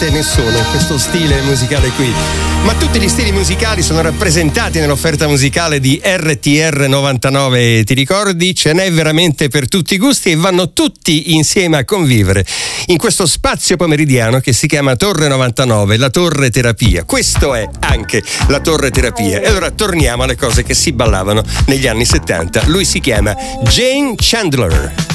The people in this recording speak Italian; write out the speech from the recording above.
batte nessuno in questo stile musicale qui. Ma tutti gli stili musicali sono rappresentati nell'offerta musicale di RTR 99, ti ricordi? Ce n'è veramente per tutti i gusti e vanno tutti insieme a convivere in questo spazio pomeridiano che si chiama Torre 99, la Torre Terapia. Questo è anche la Torre Terapia. E allora torniamo alle cose che si ballavano negli anni 70. Lui si chiama Gene Chandler.